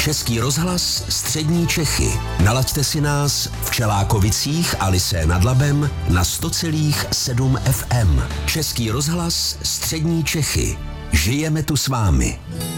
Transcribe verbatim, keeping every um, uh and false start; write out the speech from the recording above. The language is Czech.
Český rozhlas Střední Čechy. Nalaďte si nás v Čelákovicích a Lysé nad Labem na sto celá sedm F M. Český rozhlas Střední Čechy. Žijeme tu s vámi.